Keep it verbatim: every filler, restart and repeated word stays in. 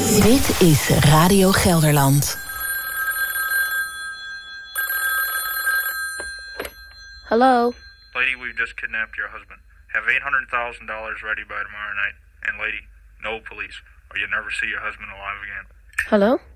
Dit is Radio Gelderland. Hello? Lady, we've just kidnapped your husband. Have eight hundred thousand dollars ready by tomorrow night. And lady, no police, or you'll never see your husband alive again. Hallo?